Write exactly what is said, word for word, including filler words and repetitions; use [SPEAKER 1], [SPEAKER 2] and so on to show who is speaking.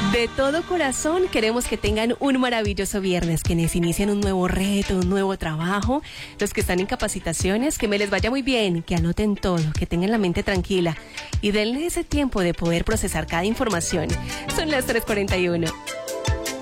[SPEAKER 1] De todo corazón queremos que tengan un maravilloso viernes, quienes inician un nuevo reto, un nuevo trabajo, los que están en capacitaciones, que me les vaya muy bien, que anoten todo, que tengan la mente tranquila y denle ese tiempo de poder procesar cada información. Son las tres cuarenta y uno.